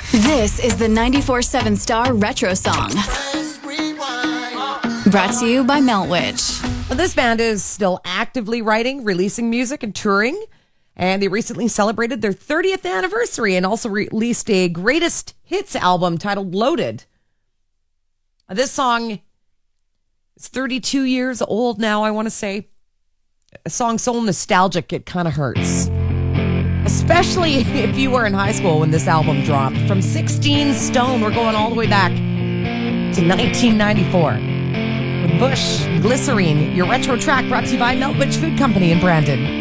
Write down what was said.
This is the 94.7 Star Retro Song. Brought to you by Meltwitch. Well, this band is still actively writing, releasing music, and touring. And they recently celebrated their 30th anniversary and also released a greatest hits album titled Loaded. This song is 32 years old now, I want to say. A song so nostalgic, it kind of hurts. Especially if you were in high school when this album dropped. From 16 Stone, we're going all the way back to 1994. With Bush, Glycerine, your retro track brought to you by Meltwitch Food Company in Brandon.